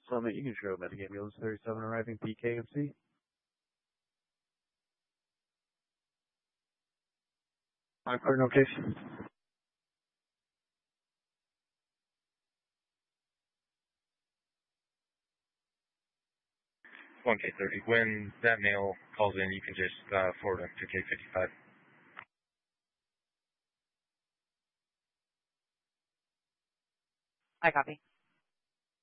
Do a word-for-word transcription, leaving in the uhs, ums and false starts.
Summit, you can show Medic Ambulance thirty-seven arriving P K M C. My partner, case. one K thirty. When that male calls in, you can just uh, forward him to K fifty-five. I copy.